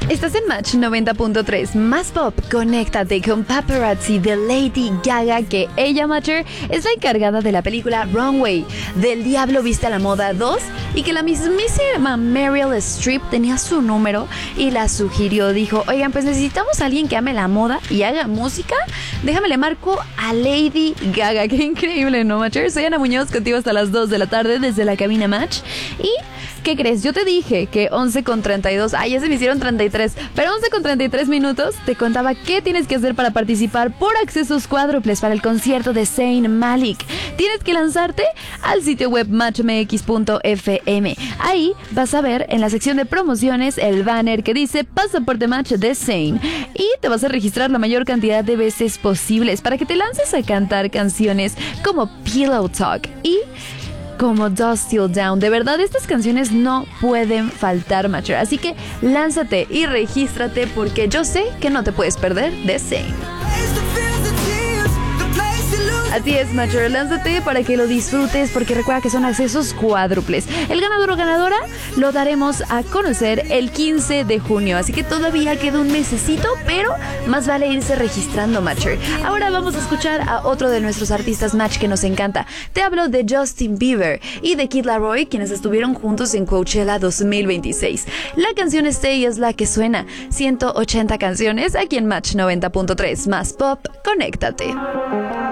Estás en Match 90.3, más pop, conéctate con Paparazzi de Lady Gaga, que ella, Matcher, es la encargada de la película Runway, del Diablo Viste a la Moda 2, y que la mismísima Meryl Streep tenía su número y la sugirió. Dijo, oigan, pues necesitamos a alguien que ame la moda y haga música. Déjame le marco a Lady Gaga. Qué increíble, ¿no, Matcher? Soy Ana Muñoz, contigo hasta las 2 de la tarde desde la cabina Match. Y ¿qué crees? Yo te dije que 11:32, ya se me hicieron 33, pero 11:33 minutos te contaba qué tienes que hacer para participar por accesos cuádruples para el concierto de Zayn Malik. Tienes que lanzarte al sitio web matchmx.fm. Ahí vas a ver en la sección de promociones el banner que dice Pasaporte Match de Zayn, y te vas a registrar la mayor cantidad de veces posibles para que te lances a cantar canciones como Pillow Talk y como Dust Till Down. De verdad, estas canciones no pueden faltar, Matcher. Así que lánzate y regístrate, porque yo sé que no te puedes perder de Zayn. Así es, Matcher, lánzate para que lo disfrutes, porque recuerda que son accesos cuádruples. El ganador o ganadora lo daremos a conocer el 15 de junio, así que todavía queda un mesecito, pero más vale irse registrando, Matcher. Ahora vamos a escuchar a otro de nuestros artistas Match que nos encanta. Te hablo de Justin Bieber y de Kid Laroi, quienes estuvieron juntos en Coachella 2026. La canción Stay es la que suena. 180 canciones aquí en Match 90.3, más pop, conéctate.